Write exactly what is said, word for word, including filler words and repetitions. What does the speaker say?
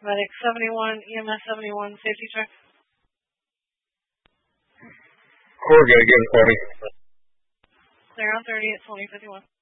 paramedic seventy-one, E M S seventy-one, safety check. Corrigan again, Tony. Clear on thirty at twenty fifty-one.